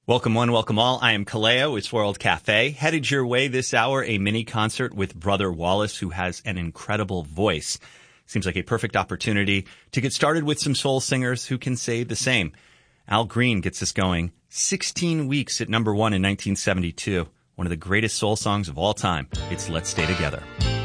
Welcome one, welcome all. I am Kaleo. It's World Cafe. Headed your way this hour, a mini concert with Brother Wallace, who has an incredible voice. Seems like a perfect opportunity to get started with some soul singers who can say the same. Al Green gets us going. 16 weeks at number one in 1972. One of the greatest soul songs of all time. It's Let's Stay Together.